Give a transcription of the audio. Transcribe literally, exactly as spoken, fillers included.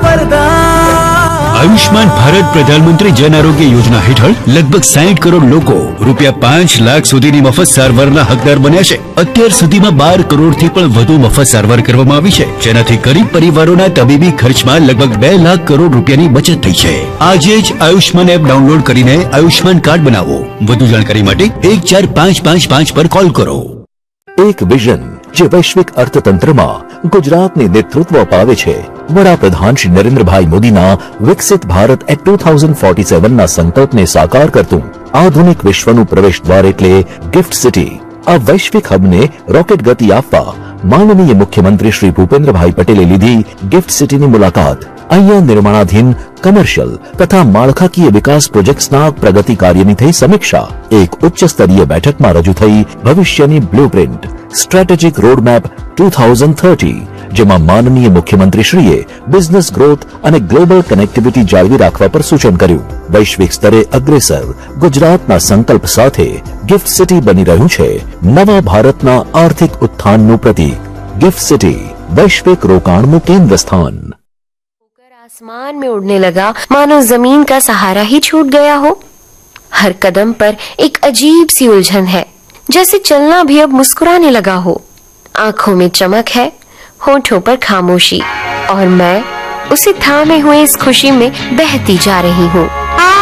वरदान। आयुष्मान भारत प्रधानमंत्री जन आरोग्य योजना हेठळ लगभग साठ करोड़ लोको रूपिया पांच लाख सुधीनी मफत सारवाરના हकदार बन्या છે। અત્યાર સુધીમાં બાર કરોડથી પણ વધુ મફત સારવાર કરવામાં આવી છે, જેનાથી ગરીબ પરિવારોના તબીબી ખર્ચમાં લગભગ બે લાખ કરોડ રૂપિયાની બચત થઈ છે। આજે જ આયુષ્માન એપ ડાઉનલોડ કરીને આયુષ્માન કાર્ડ બનાવો। વધુ જાણકારી માટે એક ચાર પાંચ પાંચ પાંચ પર કોલ કરો। એક વિઝન જે વૈશ્વિક અર્થતંત્રમાં ગુજરાતને નેતૃત્વ અપાવે છે। વડાપ્રધાન શ્રી નરેન્દ્રભાઈ મોદીના વિકસિત Bharat at two thousand forty seven ના સંકલ્પને સાકાર કરતું આધુનિક વિશ્વનું પ્રવેશ દ્વાર એટલે ગિફ્ટ સિટી। આ વૈશ્વિક હબને રોકેટ ગતિ આપવા માનનીય મુખ્યમંત્રી શ્રી ભૂપેન્દ્રભાઈ પટેલે લીધી ગિફ્ટ સિટીની મુલાકાત। અહીંયા નિર્માણાધીન કમર્શિયલ તથા માળખાકીય વિકાસ પ્રોજેક્ટ્સના પ્રગતિ કાર્યની થઈ સમીક્ષા। એક ઉચ્ચ સ્તરીય બેઠકમાં રજૂ થઈ ભવિષ્યની blueprint strategic roadmap two thousand thirty, જેમાં માનનીય મુખ્યમંત્રીશ્રીએ બિઝનેસ ગ્રોથ અને ગ્લોબલ કનેક્ટિવિટી જાળવી રાખવા પર સૂચન કર્યું। વૈશ્વિક સ્તરે અગ્રેસર ગુજરાતના સંકલ્પ સાથે ગિફ્ટ સિટી બની રહ્યું છે નવા ભારતના આર્થિક ઉત્થાનનું પ્રતીક। गिफ्ट सिटी वैश्विक रोकाणનું केंद्र स्थान। आसमान में उड़ने लगा मानो जमीन का सहारा ही छूट गया हो। हर कदम पर एक अजीब सी उलझन है, जैसे चलना भी अब मुस्कुराने लगा हो। आंखों में चमक है, होठों पर खामोशी, और मैं उसे थामे हुए इस खुशी में बहती जा रही हूँ।